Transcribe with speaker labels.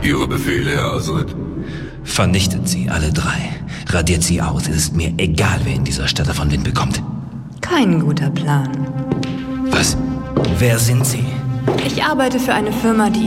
Speaker 1: Ihre Befehle, Herr Azred.
Speaker 2: Vernichtet sie, alle drei. Radiert sie aus. Es ist mir egal, wer in dieser Stadt davon Wind bekommt.
Speaker 3: Kein guter Plan.
Speaker 2: Was? Wer sind Sie?
Speaker 3: Ich arbeite für eine Firma, die